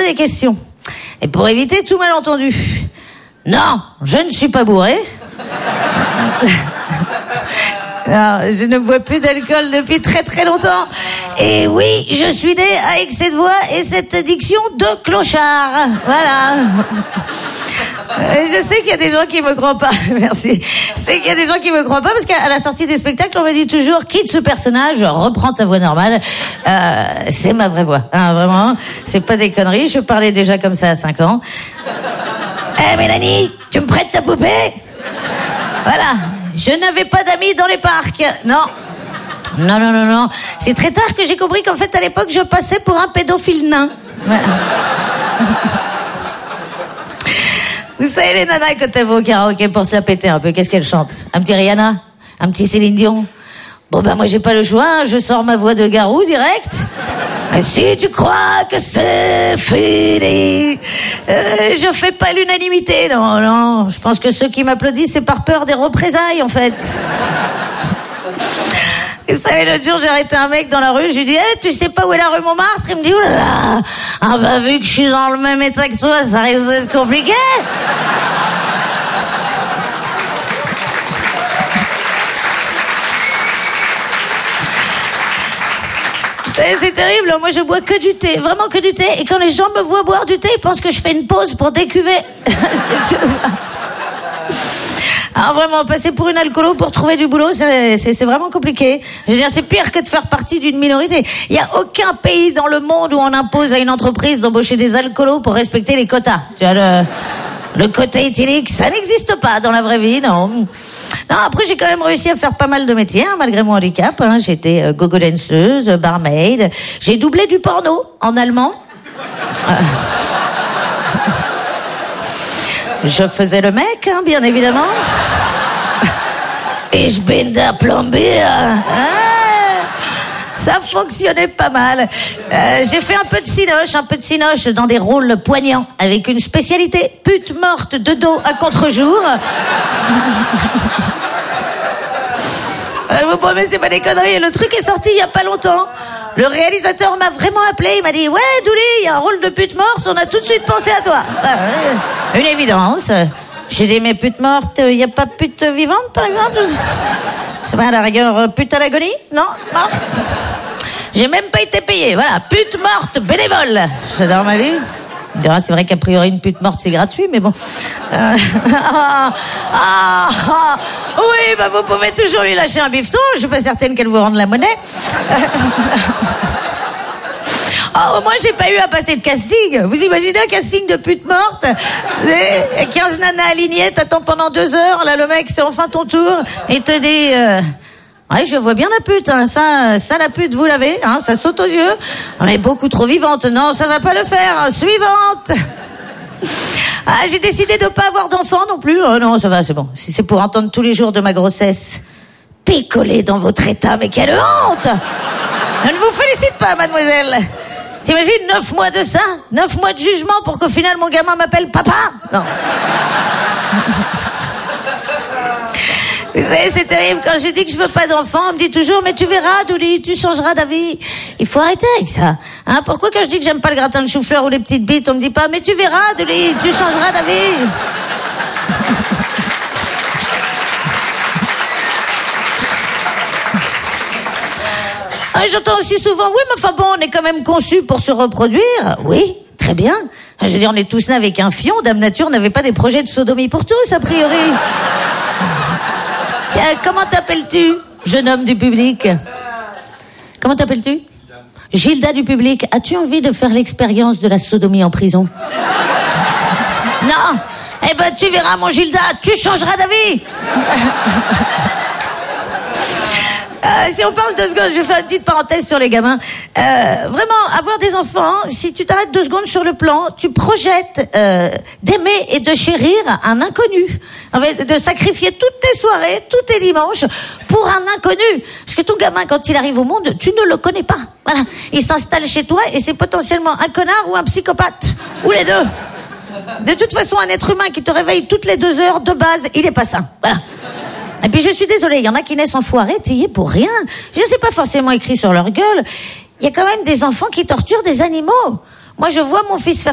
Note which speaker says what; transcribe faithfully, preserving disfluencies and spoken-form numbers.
Speaker 1: des questions. Et pour éviter tout malentendu, non, je ne suis pas bourré. Non, je ne bois plus d'alcool depuis très très longtemps. Et oui, je suis né avec cette voix et cette diction de clochard. Voilà. Je sais qu'il y a des gens qui me croient pas. Merci. Je sais qu'il y a des gens qui me croient pas parce qu'à la sortie des spectacles, on me dit toujours quitte ce personnage, reprends ta voix normale. Euh, c'est ma vraie voix, hein, vraiment. C'est pas des conneries. Je parlais déjà comme ça à cinq ans. Eh hey, Mélanie, tu me prêtes ta poupée? Voilà. Je n'avais pas d'amis dans les parcs. Non. Non, non, non, non. C'est très tard que j'ai compris qu'en fait, à l'époque, je passais pour un pédophile nain. Ouais. Vous savez, les nanas, quand elles vont au karaoké pour se la péter un peu, qu'est-ce qu'elles chantent? Un petit Rihanna? Un petit Céline Dion? Bon, ben, moi, j'ai pas le choix, hein. Je sors ma voix de garou direct. Et si tu crois que c'est fini, euh, je fais pas l'unanimité, non, non. Je pense que ceux qui m'applaudissent, c'est par peur des représailles, en fait. Vous savez, l'autre jour, j'ai arrêté un mec dans la rue, je lui dis, hey, tu sais pas où est la rue Montmartre? Il me dit, oh là là, ah bah, vu que je suis dans le même état que toi, ça risque d'être compliqué. C'est, c'est terrible, moi je bois que du thé, vraiment que du thé, et quand les gens me voient boire du thé, ils pensent que je fais une pause pour décuver. C'est chaud. Alors vraiment, passer pour une alcoolo pour trouver du boulot, c'est, c'est, c'est vraiment compliqué. Je veux dire, c'est pire que de faire partie d'une minorité. Il n'y a aucun pays dans le monde où on impose à une entreprise d'embaucher des alcoolos pour respecter les quotas. Tu vois, le, le quota éthylique, ça n'existe pas dans la vraie vie, non. Non, après, j'ai quand même réussi à faire pas mal de métiers, hein, malgré mon handicap. Hein. J'étais euh, gogo danseuse, barmaid. J'ai doublé du porno en allemand. Euh... Je faisais le mec, hein, bien évidemment. Et je bin der Plombier. Ah, ça fonctionnait pas mal. Euh, j'ai fait un peu de cinoche, un peu de cinoche dans des rôles poignants, avec une spécialité pute morte de dos à contre-jour. Je vous promets, c'est pas des conneries. Le truc est sorti il y a pas longtemps. Le réalisateur m'a vraiment appelé, il m'a dit « Ouais, Douli, il y a un rôle de pute morte, on a tout de suite pensé à toi. Ah, » Une évidence. J'ai dit « Mais pute morte, il n'y a pas pute vivante, par exemple ?» C'est pas à la rigueur pute à l'agonie? Non, morte. J'ai même pas été payé, voilà, pute morte, bénévole. J'adore ma vie. C'est vrai qu'a priori une pute morte c'est gratuit, mais bon. Euh, ah, ah, ah, oui, bah vous pouvez toujours lui lâcher un bifton. Je suis pas certaine qu'elle vous rende la monnaie. Oh, moi j'ai pas eu à passer de casting. Vous imaginez un casting de pute morte? quinze nanas alignées, t'attends pendant deux heures. Là le mec c'est enfin ton tour et te dit. Euh, Ouais, je vois bien la pute, hein. ça, ça la pute, vous l'avez, hein, ça saute aux yeux. On est beaucoup trop vivante, non, ça va pas le faire. Suivante. Ah, j'ai décidé de pas avoir d'enfant non plus. Oh non, ça va, c'est bon. Si c'est pour entendre tous les jours de ma grossesse, picoler dans votre état, mais quelle honte! Je ne vous félicite pas, mademoiselle. T'imagines, neuf mois de ça, neuf mois de jugement pour qu'au final mon gamin m'appelle papa? Non. Vous savez, c'est terrible. Quand je dis que je veux pas d'enfant, on me dit toujours, mais tu verras, Douli, tu changeras d'avis. Il faut arrêter avec ça. Hein, pourquoi quand je dis que j'aime pas le gratin de chou-fleur ou les petites bites, on me dit pas, mais tu verras, Douli, tu changeras d'avis. Hein, j'entends aussi souvent, oui, mais enfin bon, on est quand même conçus pour se reproduire. Oui, très bien. Je veux dire, on est tous nés avec un fion. Dame Nature n'avait pas des projets de sodomie pour tous, a priori. Euh, comment t'appelles-tu, jeune homme du public? Comment t'appelles-tu? Gilda du public. As-tu envie de faire l'expérience de la sodomie en prison? Non. Eh ben, tu verras, mon Gilda, tu changeras d'avis. Euh, si on parle deux secondes, je vais faire une petite parenthèse sur les gamins. Euh, vraiment, avoir des enfants, si tu t'arrêtes deux secondes sur le plan, tu projettes euh, d'aimer et de chérir un inconnu. En fait, de sacrifier toutes tes soirées, tous tes dimanches pour un inconnu. Parce que ton gamin, quand il arrive au monde, tu ne le connais pas. Voilà, il s'installe chez toi et c'est potentiellement un connard ou un psychopathe. Ou les deux. De toute façon, un être humain qui te réveille toutes les deux heures, de base, il est pas sain. Voilà. Et puis je suis désolée, il y en a qui naissent enfoirés, taillés pour rien. Je sais pas forcément écrit sur leur gueule. Il y a quand même des enfants qui torturent des animaux. Moi, je vois mon fils faire